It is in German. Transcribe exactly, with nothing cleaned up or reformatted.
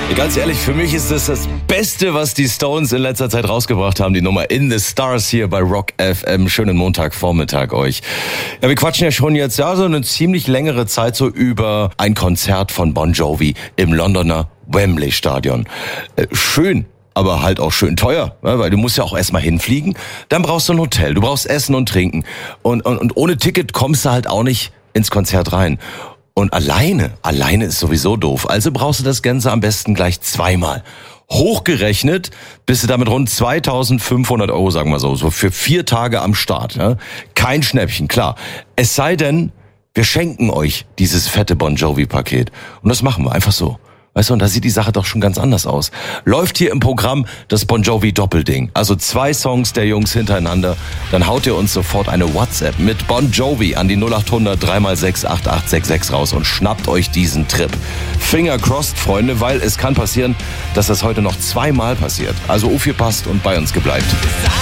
Ganz ehrlich, für mich ist das das Beste, was die Stones in letzter Zeit rausgebracht haben. Die Nummer In the Stars hier bei Rock F M. Schönen Montagvormittag euch. Ja, wir quatschen ja schon jetzt ja so eine ziemlich längere Zeit so über ein Konzert von Bon Jovi im Londoner Wembley Stadion. Äh, schön. Aber halt auch schön teuer, weil du musst ja auch erstmal hinfliegen. Dann brauchst du ein Hotel, du brauchst Essen und Trinken. Und, und, und ohne Ticket kommst du halt auch nicht ins Konzert rein. Und alleine, alleine ist sowieso doof. Also brauchst du das Ganze am besten gleich zweimal. Hochgerechnet bist du damit rund zweitausendfünfhundert Euro, sagen wir so, so für vier Tage am Start. Ja? Kein Schnäppchen, klar. Es sei denn, wir schenken euch dieses fette Bon Jovi-Paket. Und das machen wir einfach so. Weißt du, und da sieht die Sache doch schon ganz anders aus. Läuft hier im Programm das Bon Jovi Doppelding. Also zwei Songs der Jungs hintereinander. Dann haut ihr uns sofort eine WhatsApp mit Bon Jovi an die null acht hundert drei mal sechs acht acht sechs sechs raus und schnappt euch diesen Trip. Finger crossed, Freunde, weil es kann passieren, dass das heute noch zweimal passiert. Also aufgepasst und bei uns gebleibt.